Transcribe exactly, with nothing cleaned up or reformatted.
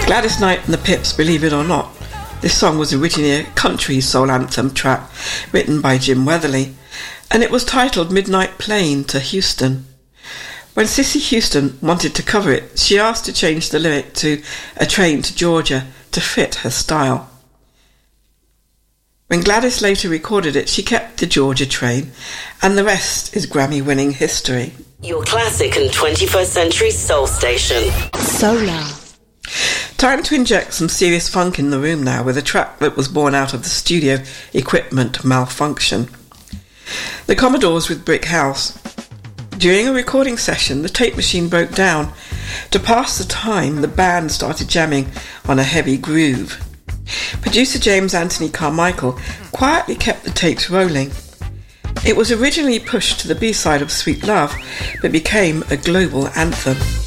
Gladys Knight and the Pips, believe it or not, this song was originally a country soul anthem track written by Jim Weatherly, and it was titled Midnight Plane to Houston. When Cissy Houston wanted to cover it, she asked to change the lyric to A Train to Georgia to fit her style. When Gladys later recorded it, she kept the Georgia train, and the rest is Grammy-winning history. Your classic and twenty-first century soul station. Solar. Time to inject some serious funk in the room now with a track that was born out of the studio equipment malfunction. The Commodores with Brick House. During a recording session, the tape machine broke down. To pass the time, the band started jamming on a heavy groove. Producer James Anthony Carmichael quietly kept the tapes rolling. It was originally pushed to the B-side of Sweet Love, but became a global anthem.